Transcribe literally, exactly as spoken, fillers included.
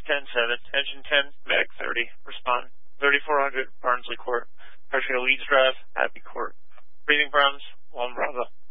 ten seven, engine ten, mag thirty, respond. thirty-four hundred, Barnsley Court. Partial Leeds Drive, Abbey Court. Breathing problems, one Bravo.